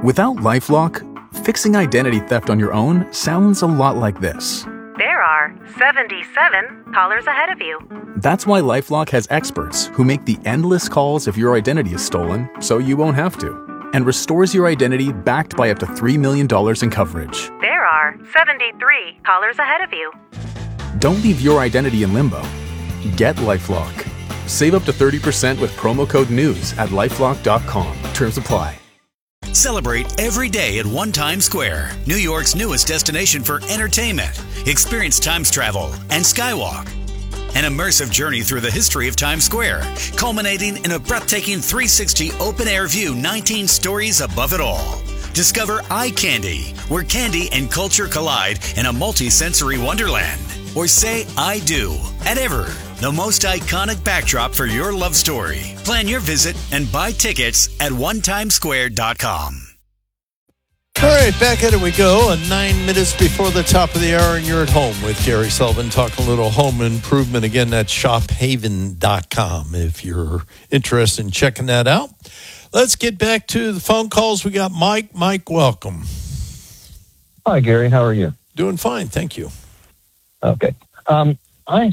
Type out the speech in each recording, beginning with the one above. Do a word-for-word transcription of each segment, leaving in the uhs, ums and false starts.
Without LifeLock, fixing identity theft on your own sounds a lot like this. There are seventy-seven callers ahead of you. That's why LifeLock has experts who make the endless calls if your identity is stolen, so you won't have to, and restores your identity backed by up to three million dollars in coverage. There are seventy-three callers ahead of you. Don't leave your identity in limbo. Get LifeLock. Save up to thirty percent with promo code NEWS at lifelock dot com. Terms apply. Celebrate every day at One Times Square, New York's newest destination for entertainment. Experience Times travel and Skywalk. An immersive journey through the history of Times Square, culminating in a breathtaking three sixty open-air view nineteen stories above it all. Discover Eye Candy, where candy and culture collide in a multi-sensory wonderland. Or say I do at Ever, the most iconic backdrop for your love story. Plan your visit and buy tickets at one times square dot com. All right, back at it we go. Uh, nine minutes before the top of the hour, and you're at home with Gary Sullivan, talking a little home improvement. Again, that's shop haven dot com if you're interested in checking that out. Let's get back to the phone calls. We got Mike. Mike, welcome. Hi, Gary. How are you? Doing fine, thank you. Okay. Um, I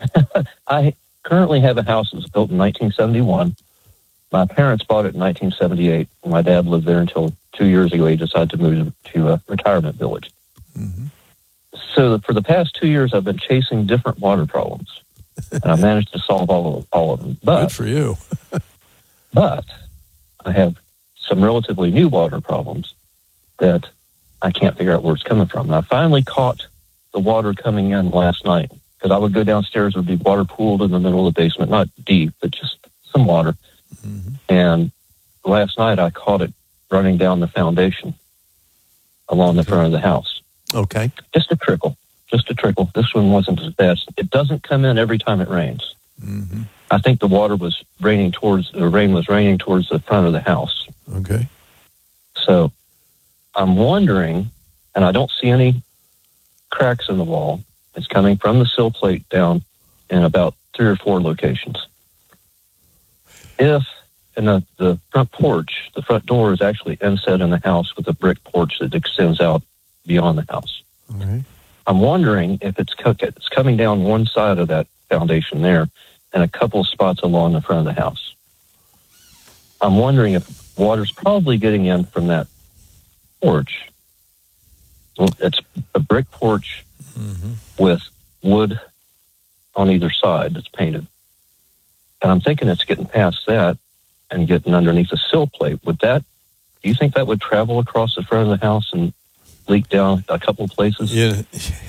I currently have a house that was built in nineteen seventy-one. My parents bought it in nineteen seventy-eight. My dad lived there until two years ago. He decided to move to a retirement village. Mm-hmm. So for the past two years, I've been chasing different water problems, and I managed to solve all of, all of them. But, Good for you. but I have some relatively new water problems that I can't figure out where it's coming from. And I finally caught the water coming in last night, because I would go downstairs, there would be water pooled in the middle of the basement, not deep, but just some water. Mm-hmm. And last night I caught it running down the foundation along the front of the house. Okay. Just a trickle, just a trickle. This one wasn't as bad. It doesn't come in every time it rains. Mm-hmm. I think the water was raining towards, the rain was raining towards the front of the house. Okay. So I'm wondering, and I don't see any cracks in the wall. It's coming from the sill plate down in about three or four locations. If, and the, the front porch, the front door is actually inset in the house with a brick porch that extends out beyond the house. Okay. I'm wondering if it's, co- it's coming down one side of that foundation there and a couple spots along the front of the house. I'm wondering if water's probably getting in from that porch. Well, it's a brick porch mm-hmm. with wood on either side that's painted. And I'm thinking it's getting past that and getting underneath the sill plate. Would that, do you think that would travel across the front of the house and leak down a couple of places? Yeah.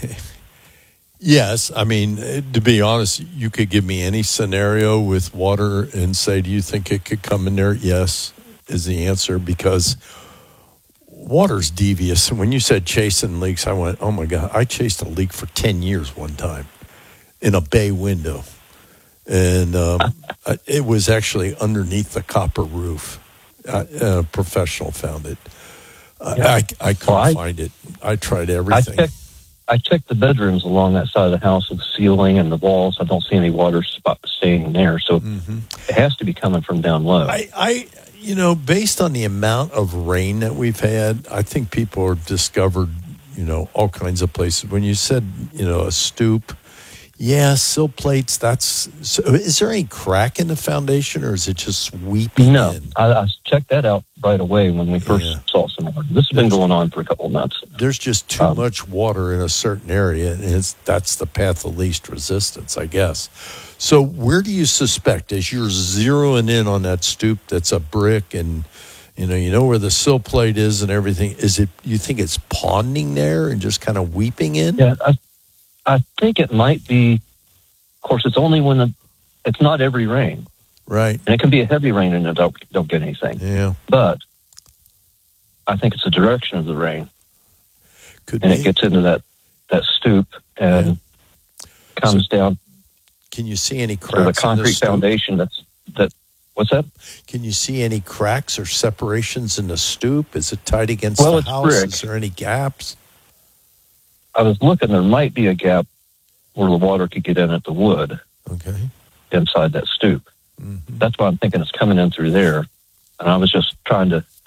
Yes. I mean, to be honest, you could give me any scenario with water and say, do you think it could come in there? Yes, is the answer, because water's devious. And when you said chasing leaks, I went, oh my God, I chased a leak for ten years one time in a bay window. And um, it was actually underneath the copper roof. Uh, a professional found it. Uh, yeah. I, I couldn't well, I, find it. I tried everything. I checked, I checked the bedrooms along that side of the house with the ceiling and the walls. I don't see any water spot staying there. So mm-hmm. it has to be coming from down low. I, I, you know, based on the amount of rain that we've had, I think people have discovered, you know, all kinds of places. When you said, you know, a stoop, yeah, sill plates, that's... So is there any crack in the foundation, or is it just sweeping no, in? I, I checked that out right away when we first yeah. saw some water. This has been there's, going on for a couple of months. There's just too um, much water in a certain area, and it's, that's the path of least resistance, I guess. So where do you suspect, as you're zeroing in on that stoop that's a brick, and you know you know where the sill plate is and everything, is it, you think it's ponding there and just kind of weeping in? Yeah, I, I think it might be. Of course, it's only when the, it's not every rain. Right. And it can be a heavy rain and it don't, don't get anything. Yeah. But I think it's the direction of the rain. Could and be. It gets into that, that stoop and yeah. comes so, down. Can you see any cracks? The concrete in the foundation that's, that, what's that? Can you see any cracks or separations in the stoop? Is it tight against well, the it's house? Brick. Is there any gaps? I was looking, there might be a gap where the water could get in at the wood. Okay. Inside that stoop. Mm-hmm. That's why I'm thinking it's coming in through there. And I was just trying to